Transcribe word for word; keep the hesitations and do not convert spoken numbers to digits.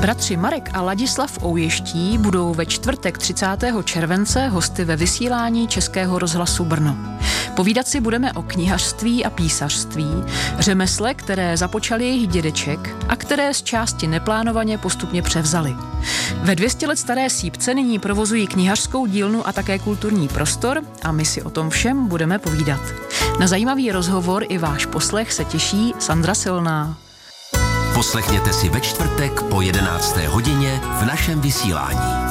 Bratři Marek a Ladislav Ouještí budou ve čtvrtek třicátého července hosty ve vysílání Českého rozhlasu Brno. Povídat si budeme o knihařství a písařství, řemesle, které započal jejich dědeček a které z části neplánovaně postupně převzali. Ve dvě stě let staré Sýpce nyní provozují knihařskou dílnu a také kulturní prostor a my si o tom všem budeme povídat. Na zajímavý rozhovor i váš poslech se těší Sandra Silná. Poslechněte si ve čtvrtek po jedenácté hodině v našem vysílání.